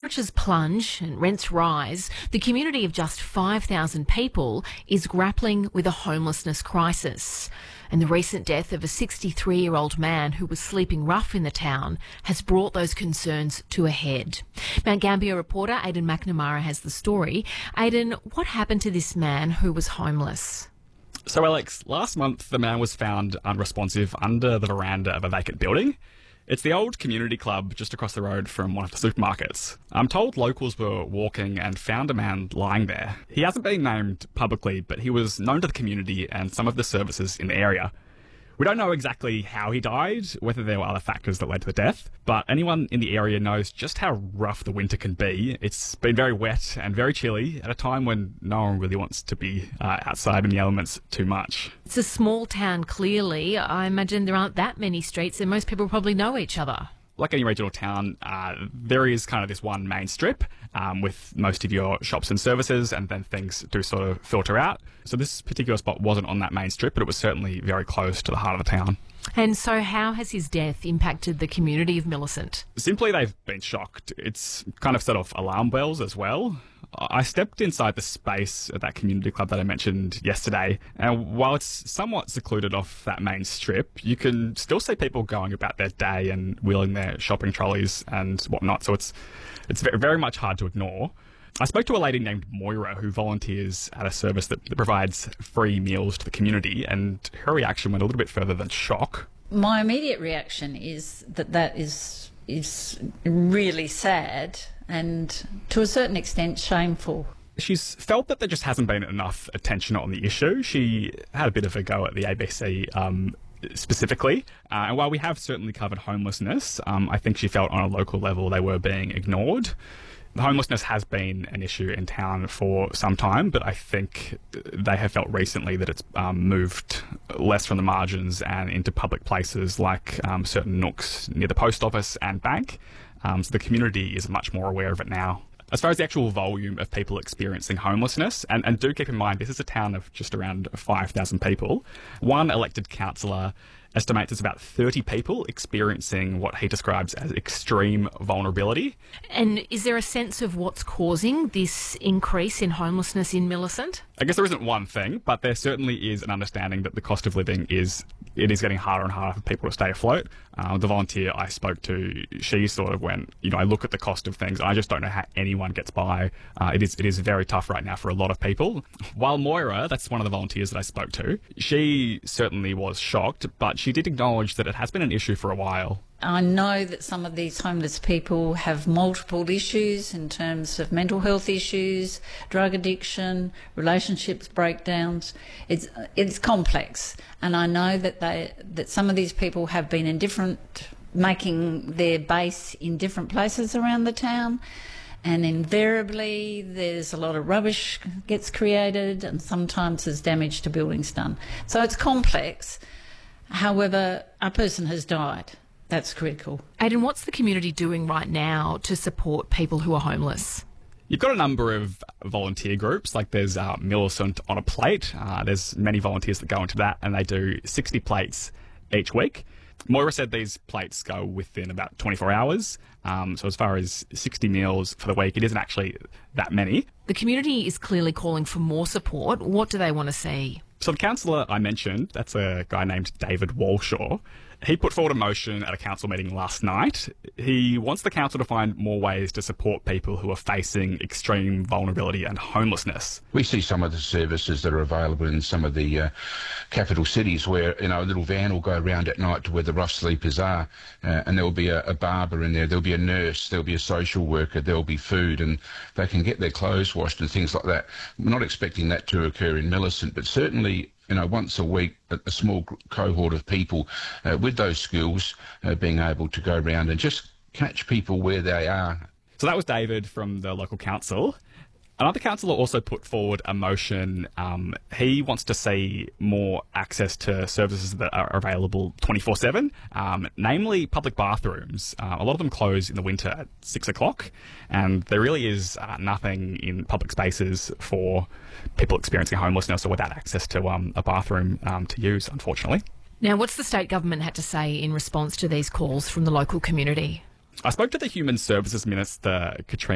temperatures plunge and rents rise, the community of just 5,000 people is grappling with a homelessness crisis. And the recent death of a 63-year-old man who was sleeping rough in the town has brought those concerns to a head. Mount Gambier reporter Aidan McNamara has the story. Aidan, what happened to this man who was homeless? So, Alex, last month the man was found unresponsive under the veranda of a vacant building. It's the old community club just across the road from one of the supermarkets. I'm told locals were walking and found a man lying there. He hasn't been named publicly, but he was known to the community and some of the services in the area. We don't know exactly how he died, whether there were other factors that led to the death, but anyone in the area knows just how rough the winter can be. It's been very wet and very chilly at a time when no one really wants to be outside in the elements too much. It's a small town, clearly. I imagine there aren't that many streets and most people probably know each other. Like any regional town, there is kind of this one main strip with most of your shops and services, and then things do sort of filter out. So this particular spot wasn't on that main strip, but it was certainly very close to the heart of the town. And so how has his death impacted the community of Millicent? Simply, they've been shocked. It's kind of set off alarm bells as well. I stepped inside the space at that community club that I mentioned yesterday, and while it's somewhat secluded off that main strip, you can still see people going about their day and wheeling their shopping trolleys and whatnot, so it's very much hard to ignore. I spoke to a lady named Moira who volunteers at a service that provides free meals to the community, and her reaction went a little bit further than shock. My immediate reaction is that is really sad and to a certain extent shameful. She's felt that there just hasn't been enough attention on the issue. She had a bit of a go at the ABC specifically, and while we have certainly covered homelessness, I think she felt on a local level they were being ignored. The homelessness has been an issue in town for some time, but I think they have felt recently that it's moved less from the margins and into public places like certain nooks near the post office and bank. So the community is much more aware of it now. As far as the actual volume of people experiencing homelessness, and do keep in mind this is a town of just around 5,000 people, one elected councillor estimates it's about 30 people experiencing what he describes as extreme vulnerability. And is there a sense of what's causing this increase in homelessness in Millicent? I guess there isn't one thing, but there certainly is an understanding that the cost of living is getting harder and harder for people to stay afloat. The volunteer I spoke to, she sort of went, I look at the cost of things, I just don't know how anyone gets by. It is very tough right now for a lot of people. While Moira, that's one of the volunteers that I spoke to, she certainly was shocked, but she did acknowledge that it has been an issue for a while. I know that some of these homeless people have multiple issues in terms of mental health issues, drug addiction, relationships breakdowns. It's complex, and I know that some of these people have been making their base in different places around the town, and invariably there's a lot of rubbish gets created, and sometimes there's damage to buildings done. So it's complex. However, a person has died. That's critical. Aidan, what's the community doing right now to support people who are homeless? You've got a number of volunteer groups, like there's Millicent on a Plate. There's many volunteers that go into that, and they do 60 plates each week. Moira said these plates go within about 24 hours. So as far as 60 meals for the week, it isn't actually that many. The community is clearly calling for more support. What do they want to see? So the councillor I mentioned, that's a guy named David Walshaw. He put forward a motion at a council meeting last night. He wants the council to find more ways to support people who are facing extreme vulnerability and homelessness. We see some of the services that are available in some of the capital cities where, a little van will go around at night to where the rough sleepers are, and there will be a barber in there, there'll be a nurse, there'll be a social worker, there'll be food, and they can get their clothes washed and things like that. We're not expecting that to occur in Millicent, but certainly once a week, a small cohort of people with those skills being able to go around and just catch people where they are. So that was David from the local council. Another councillor also put forward a motion. He wants to see more access to services that are available 24/7, namely public bathrooms. A lot of them close in the winter at 6 o'clock, and there really is nothing in public spaces for people experiencing homelessness or without access to a bathroom to use, unfortunately. Now, what's the state government had to say in response to these calls from the local community? I spoke to the Human Services Minister, Katrina